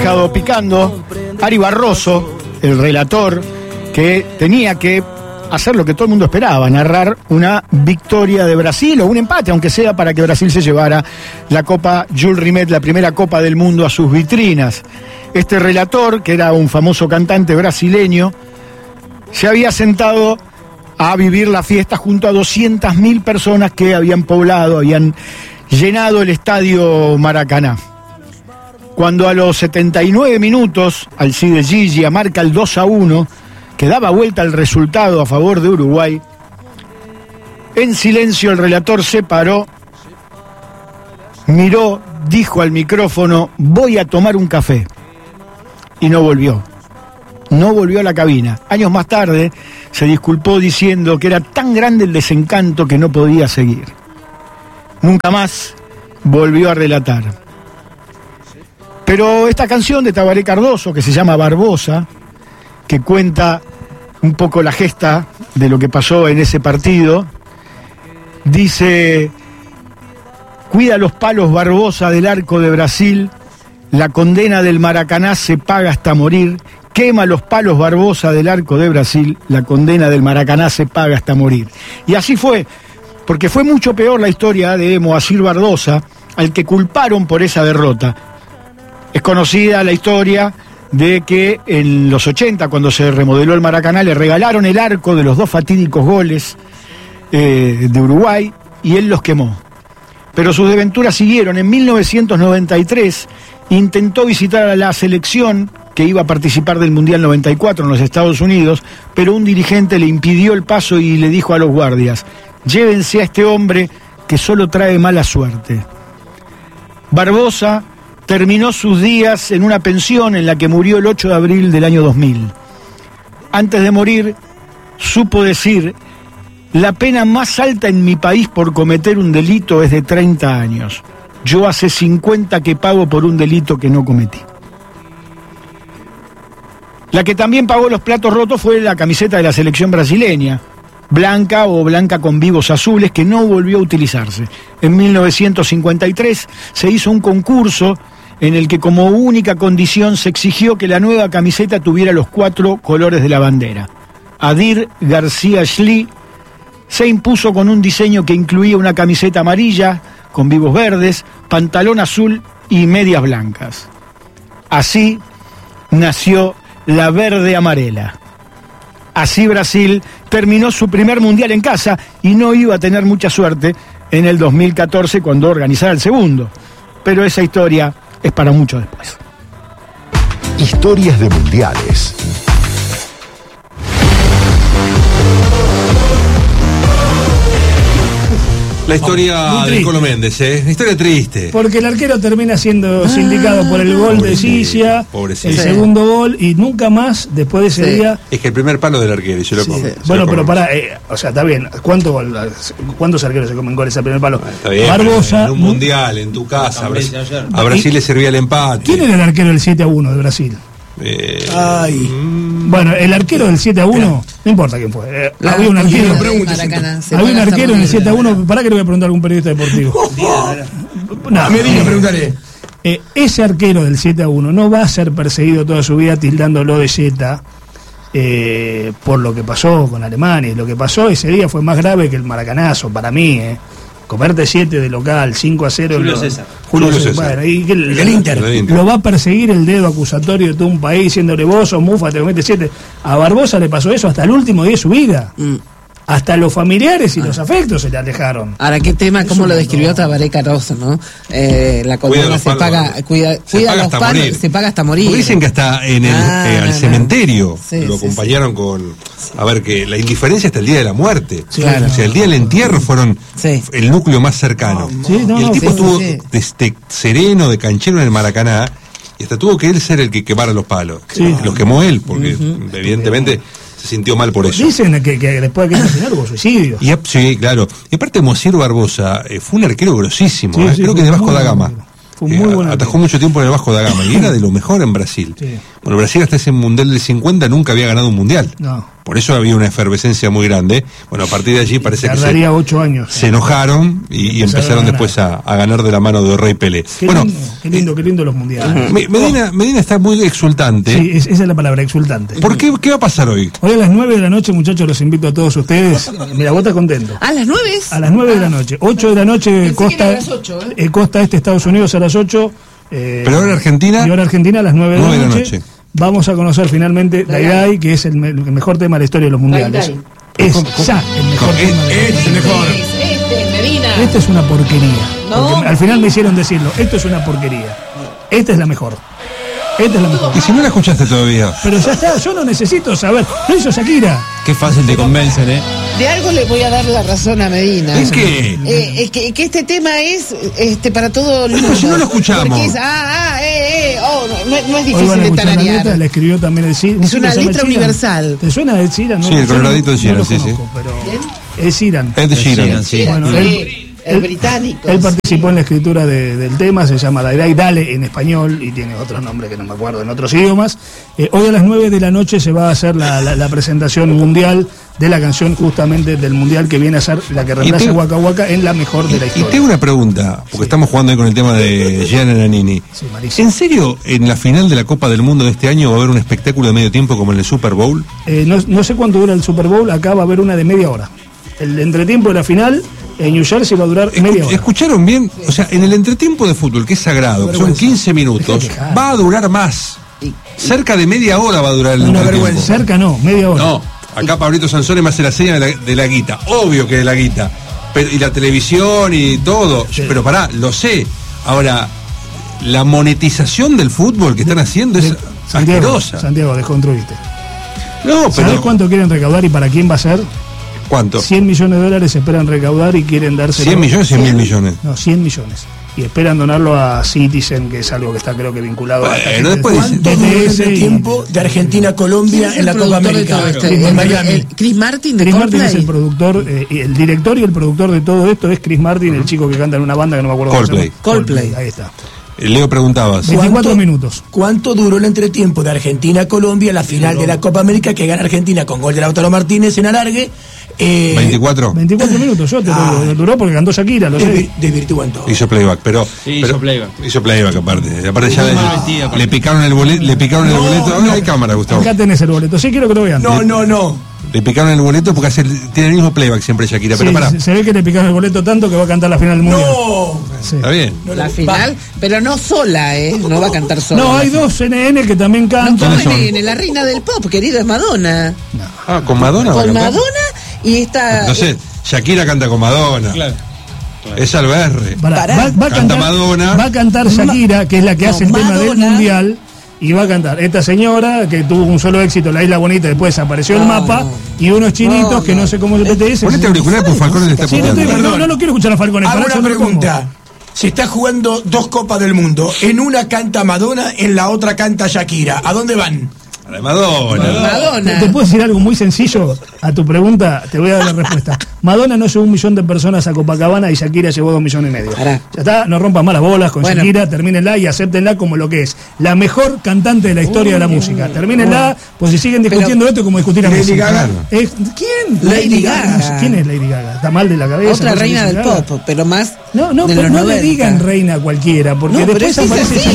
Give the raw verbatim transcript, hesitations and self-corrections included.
dejado picando. Ari Barroso, el relator, que tenía que hacer lo que todo el mundo esperaba, narrar una victoria de Brasil o un empate, aunque sea para que Brasil se llevara la Copa Jules Rimet, la primera Copa del Mundo, a sus vitrinas. Este relator, que era un famoso cantante brasileño, se había sentado a vivir la fiesta junto a doscientas mil personas que habían poblado, habían llenado el estadio Maracaná. Cuando a los setenta y nueve minutos, Alcide Giglia marca el dos a uno, que daba vuelta el resultado a favor de Uruguay, en silencio el relator se paró, miró, dijo al micrófono: voy a tomar un café, y no volvió. No volvió a la cabina. Años más tarde se disculpó diciendo que era tan grande el desencanto que no podía seguir. Nunca más volvió a relatar. Pero esta canción de Tabaré Cardoso, que se llama Barbosa, que cuenta un poco la gesta de lo que pasó en ese partido, dice: cuida los palos Barbosa del arco de Brasil, la condena del Maracaná se paga hasta morir. Quema los palos Barbosa del arco de Brasil, la condena del Maracaná se paga hasta morir. Y así fue, porque fue mucho peor la historia de Moacir Barbosa, al que culparon por esa derrota. Es conocida la historia de que en los ochenta, cuando se remodeló el Maracaná, le regalaron el arco de los dos fatídicos goles eh, de Uruguay, y él los quemó. Pero sus desventuras siguieron. En mil novecientos noventa y tres intentó visitar a la selección que iba a participar del Mundial noventa y cuatro en los Estados Unidos, pero un dirigente le impidió el paso y le dijo a los guardias: llévense a este hombre que solo trae mala suerte. Barbosa terminó sus días en una pensión en la que murió el ocho de abril del año dos mil. Antes de morir, supo decir: la pena más alta en mi país por cometer un delito es de treinta años. Yo hace cincuenta que pago por un delito que no cometí. La que también pagó los platos rotos fue la camiseta de la selección brasileña, blanca o blanca con vivos azules, que no volvió a utilizarse. En mil novecientos cincuenta y tres se hizo un concurso en el que como única condición se exigió que la nueva camiseta tuviera los cuatro colores de la bandera. Adir García Schli se impuso con un diseño que incluía una camiseta amarilla con vivos verdes, pantalón azul y medias blancas. Así nació la verde amarela. Así Brasil terminó su primer mundial en casa y no iba a tener mucha suerte en el dos mil catorce cuando organizara el segundo. Pero esa historia es para mucho después. Historias de mundiales. La historia de Colo Méndez, ¿eh? Una historia triste. Porque el arquero termina siendo ah, sindicado por el gol de Giglia, el sí. segundo gol, y nunca más, después de ese sí. día... Es que el primer palo del arquero, y yo lo sí. pongo. Bueno, pero pará, eh, o sea, está bien. ¿Cuánto gol, ¿Cuántos arqueros se comen goles al primer palo? Ah, está bien, Barbosa, en un mundial, en tu casa, a Brasil, a Brasil le servía el empate. ¿Quién era el arquero del siete a uno de Brasil? Eh, Ay. Mm, bueno, el arquero del siete a uno, no importa quién fue. Eh, la, había un arquero. Maracaná, había un arquero en el siete a uno. Pará que le voy a preguntar a algún periodista deportivo. No, me diga, preguntaré. Eh, ese arquero del siete a uno no va a ser perseguido toda su vida tildándolo de Zeta eh, por lo que pasó con Alemania. Lo que pasó ese día fue más grave que el maracanazo para mí, eh. Comerte siete de local, cinco a cero. Julio lo, César. Julio, Julio César. Bueno, y que el, el, el Inter. el Inter. Lo va a perseguir el dedo acusatorio de todo un país, diciéndole: vos sos mufa, te comete siete. A Barbosa le pasó eso hasta el último día de su vida. Mm. Hasta los familiares y ah. los afectos se le alejaron. Ahora, qué tema, cómo lo describió Tabaré Cardoso, ¿no? Eh, la condena se paga, cuida, se cuida paga los palos, se paga hasta morir. Porque dicen que hasta en el ah, eh, al cementerio sí, lo sí, acompañaron sí. con, a ver, que la indiferencia hasta el día de la muerte. Sí, claro. O sea, el día del entierro fueron sí. el núcleo más cercano. Sí, no, y el tipo sí, estuvo sí. desde sereno, de canchero en el Maracaná, y hasta tuvo que él ser el que quemara los palos. Sí. Los quemó él, porque uh-huh. evidentemente se sintió mal por eso. Dicen que, que después de que se hubo suicidio. Y, sí, claro. Y aparte, Moacir Barbosa eh, fue un arquero grosísimo, sí, eh, sí, creo que de Vasco da Gama. Fue muy bueno. Eh, atajó mucho tiempo en el Vasco da Gama y era de lo mejor en Brasil. Sí. Bueno, Brasil hasta ese mundial del cincuenta nunca había ganado un mundial. No. por eso había una efervescencia muy grande. Bueno, a partir de allí parece que se, ocho años, se enojaron y, y empezaron a después a, a ganar de la mano de Rey Pelé. Qué bueno, lindo, qué lindo, qué lindo los mundiales. Medina, Medina está muy exultante. Sí, es, esa es la palabra, exultante. ¿Por qué? ¿Qué va a pasar hoy? Hoy a las nueve de la noche, muchachos, los invito a todos ustedes. Mira, vos estás contento. ¿A las nueve? A las nueve de la noche. ocho de la noche, costa, las ocho, ¿eh? Eh, costa este, Estados Unidos a las ocho. Eh, Pero ahora Argentina. Y ahora Argentina a las nueve de la noche. noche. Vamos a conocer finalmente Dai, que es el, me, el mejor tema de la historia de los mundiales. Dai, Dai. Es ¿Cómo, cómo? ya el mejor ¿Cómo? tema. Este es el mejor. Este, Medina. Este es una porquería. No. Al final me hicieron decirlo. Esto es una porquería. Esta es la mejor. Esta es la mejor. Y si no la escuchaste todavía. Pero ya está, yo no necesito saber. Lo hizo Shakira. Qué fácil te convencen, ¿eh? De algo le voy a dar la razón a Medina. ¿Es qué? Eh, es que, que este tema es este para todo el mundo. Pero si no lo escuchamos. Porque es, ah, ah, eh, eh, oh, no, no es Hoy difícil de tararear. La letra la escribió también el Sheeran. Es una letra universal. ¿Te suena Ed Sheeran? No, sí, el coloradito de Sheeran, no sí, conozco, sí. Pero Ed Sheeran. Ed Sheeran, sí. Bueno, sí. él, el británico. Él participó en la escritura de, del tema, se llama Dai Dai, Dale en español y tiene otros nombres que no me acuerdo en otros idiomas. Eh, hoy a las nueve de la noche se va a hacer la, la, la presentación mundial de la canción justamente del mundial que viene a ser la que reemplaza a Waka Waka en la mejor de la historia. Y tengo una pregunta, porque sí. estamos jugando ahí con el tema de Gianna Nannini. Sí, ¿En serio en la final de la Copa del Mundo de este año va a haber un espectáculo de medio tiempo como en el Super Bowl? Eh, no, no sé cuánto dura el Super Bowl, acá va a haber una de media hora. El entretiempo de la final en New Jersey va a durar Escu media hora. ¿Escucharon bien? O sea, en el entretiempo de fútbol, que es sagrado, que son quince minutos, va a durar más. Cerca de media hora va a durar el Una entretiempo. vergüenza. Cerca no, media hora. No, acá Pablito Sansone me hace la seña de la, de la guita. Obvio que de la guita. Pero, y la televisión y todo. Sí. Pero pará, lo sé. Ahora, la monetización del fútbol que están haciendo de, es Santiago, asquerosa. Santiago, desconstruiste. No, pero... ¿Sabés cuánto quieren recaudar y para quién va a ser? ¿Cuánto? cien millones de dólares esperan recaudar y quieren darse... ¿cien millones o cien mil millones? No, cien millones. Y esperan donarlo a Citizen, que es algo que está creo que vinculado bueno, a esta gente. Después ¿Cuánto duró el tiempo de Argentina a Colombia en la Copa América? Esto, en el, Miami. El, Chris Martin de Chris Coldplay. Martin es el productor, eh, el director y el productor de todo esto es Chris Martin, uh-huh. el chico que canta en una banda que no me acuerdo Coldplay. cómo se llama. Coldplay. Ahí está. Leo, preguntabas. veinticuatro minutos. ¿Cuánto duró el entretiempo de Argentina a Colombia en la final sí, de la Copa América que gana Argentina con gol de Lautaro Martínez en alargue? Eh, ¿veinticuatro? veinticuatro minutos, yo te ah, lo duró porque cantó Shakira, lo sé. Desvirtúan todo. Hizo playback, pero. Sí, pero hizo playback. Hizo playback, aparte. Aparte ya no, le, mentira, le picaron el boleto. Le picaron no, el boleto. Ahora no. Hay cámara, Gustavo. Acá tenés el boleto. Sí, quiero que lo vean. No, no, no. Le picaron el boleto porque hace, tiene el mismo playback siempre Shakira, sí, pero pará. Se, se ve que le picaron el boleto tanto que va a cantar la final del mundial. No, sí. Está bien. La final, pero no sola, ¿eh? No va a cantar sola. No, hay dos N N que también cantan. No, N N, la reina del pop, querido, es Madonna. No. Ah, con Madonna. Con Madonna y esta. Entonces, Shakira canta con Madonna. Claro. claro. Es al B R. Va, va a canta cantar, Madonna. Va a cantar Shakira, que es la que no, hace el Madonna. tema del mundial. Y va a cantar esta señora que tuvo un solo éxito, La Isla Bonita, después desapareció no, el mapa, no. y unos chinitos no, que no sé cómo se te dice. Ponete auricular porque Falcone le está sí, puteando. No, no, no, no quiero escuchar a Falcone. Hago una pregunta. Se está jugando dos Copas del Mundo. En una canta Madonna, en la otra canta Shakira. ¿A dónde van? A la Madonna. Madonna. ¿Te, ¿Te puedo decir algo muy sencillo? A tu pregunta te voy a dar la respuesta. Madonna no llevó un millón de personas a Copacabana y Shakira llevó dos millones y medio. Ará. Ya está, no rompan más las bolas con bueno. Shakira, termínenla y acéptenla como lo que es. La mejor cantante de la historia uh, de la música. Termínenla, pues si siguen discutiendo pero, esto como discutir a Lady Gaga. Eh, ¿Quién? Lady Gaga. ¿Quién es Lady Gaga? ¿Está mal de la cabeza? Otra reina del pop, pero más No, no, de pero los no noventa. Le digan reina cualquiera, porque no, después aparece